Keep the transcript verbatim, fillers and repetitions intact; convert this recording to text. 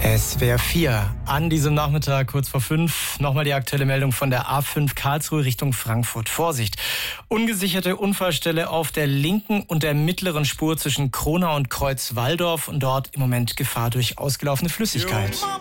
S W R vier. An diesem Nachmittag, kurz vor fünf, nochmal die aktuelle Meldung von der A fünf Karlsruhe Richtung Frankfurt. Vorsicht! Ungesicherte Unfallstelle auf der linken und der mittleren Spur zwischen Kronau und Kreuz-Walldorf und dort im Moment Gefahr durch ausgelaufene Flüssigkeit.